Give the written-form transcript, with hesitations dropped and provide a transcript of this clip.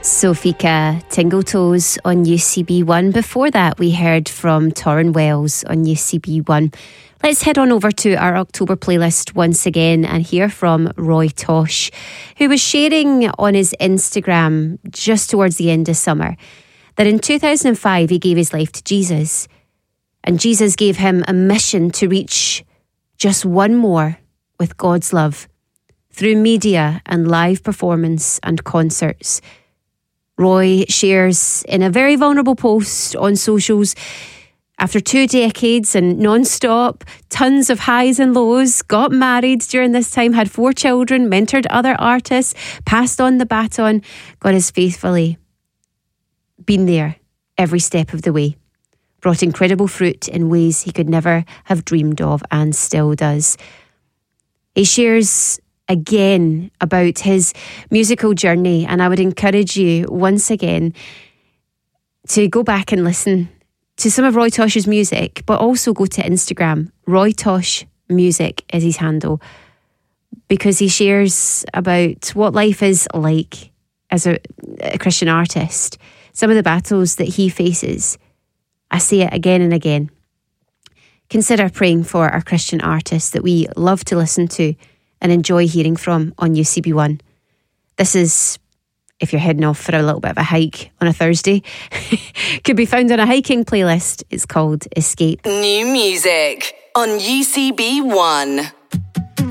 Sofika Tingle Toes on UCB1. Before that, we heard from Torrin Wells on UCB1. Let's head on over to our October playlist once again and hear from Roy Tosh, who was sharing on his Instagram just towards the end of summer that in 2005 he gave his life to Jesus, and Jesus gave him a mission to reach just one more with God's love through media and live performance and concerts. Roy shares in a very vulnerable post on socials, after 2 decades and non-stop, tons of highs and lows, got married during this time, had 4 children, mentored other artists, passed on the baton, God has faithfully been there every step of the way, brought incredible fruit in ways he could never have dreamed of and still does. He shares again about his musical journey, and I would encourage you once again to go back and listen to some of Roy Tosh's music, but also go to Instagram. Roy Tosh Music is his handle, because he shares about what life is like as a Christian artist, some of the battles that he faces. I say it again and again. Consider praying for our Christian artists that we love to listen to and enjoy hearing from on UCB1. This is, if you're heading off for a little bit of a hike on a Thursday, could be found on a hiking playlist. It's called Escape. New music on UCB1.